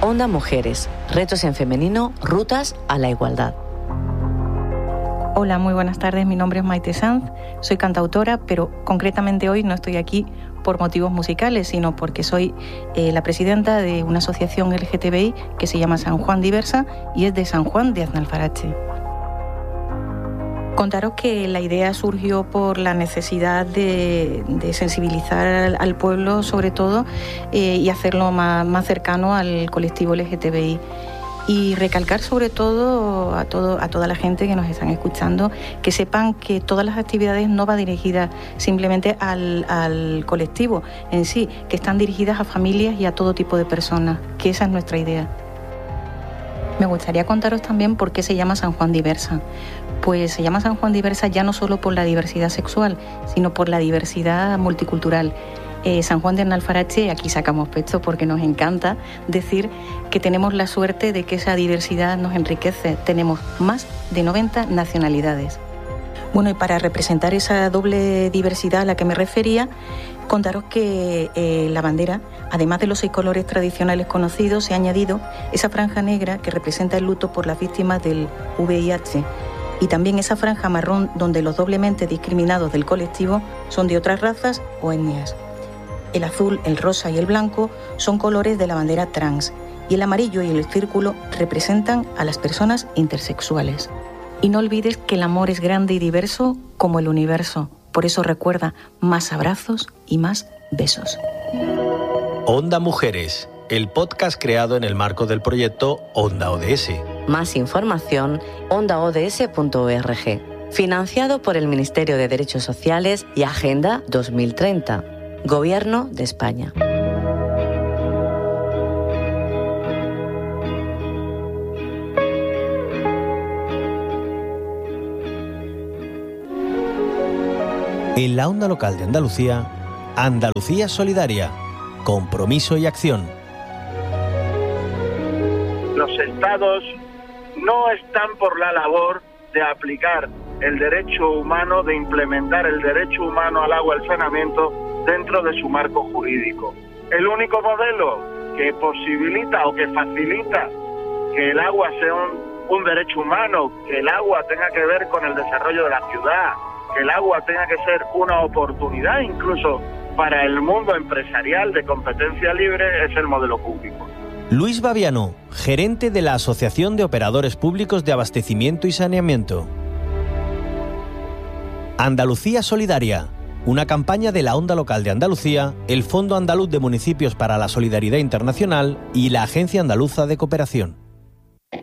Onda Mujeres, retos en femenino, rutas a la igualdad. Hola, muy buenas tardes. Mi nombre es Maite Sanz, soy cantautora, pero concretamente hoy no estoy aquí por motivos musicales, sino porque soy la presidenta de una asociación LGTBI que se llama San Juan Diversa y es de San Juan de Aznalfarache. Contaros que la idea surgió por la necesidad de sensibilizar al pueblo, sobre todo, y hacerlo más cercano al colectivo LGTBI. Y recalcar sobre todo a toda la gente que nos están escuchando, que sepan que todas las actividades no van dirigidas simplemente al colectivo en sí, que están dirigidas a familias y a todo tipo de personas, que esa es nuestra idea. Me gustaría contaros también por qué se llama San Juan Diversa. Pues se llama San Juan Diversa ya no solo por la diversidad sexual, sino por la diversidad multicultural. San Juan de Aznalfarache, aquí sacamos pecho porque nos encanta decir que tenemos la suerte de que esa diversidad nos enriquece. Tenemos más de 90 nacionalidades. Bueno, y para representar esa doble diversidad a la que me refería, contaros que la bandera, además de los 6 colores tradicionales conocidos, se ha añadido esa franja negra que representa el luto por las víctimas del VIH y también esa franja marrón donde los doblemente discriminados del colectivo son de otras razas o etnias. El azul, el rosa y el blanco son colores de la bandera trans y el amarillo y el círculo representan a las personas intersexuales. Y no olvides que el amor es grande y diverso como el universo. Por eso recuerda, más abrazos y más besos. Onda Mujeres, el podcast creado en el marco del proyecto Onda ODS. Más información, ondaods.org. Financiado por el Ministerio de Derechos Sociales y Agenda 2030. Gobierno de España. En la onda local de Andalucía, Andalucía Solidaria, compromiso y acción. Los estados no están por la labor de aplicar el derecho humano, de implementar el derecho humano al agua, al saneamiento, dentro de su marco jurídico. El único modelo que posibilita o que facilita que el agua sea un derecho humano, que el agua tenga que ver con el desarrollo de la ciudad, que el agua tenga que ser una oportunidad incluso para el mundo empresarial de competencia libre, es el modelo público. Luis Baviano, gerente de la Asociación de Operadores Públicos de Abastecimiento y Saneamiento. Andalucía Solidaria, una campaña de la Onda Local de Andalucía, el Fondo Andaluz de Municipios para la Solidaridad Internacional y la Agencia Andaluza de Cooperación.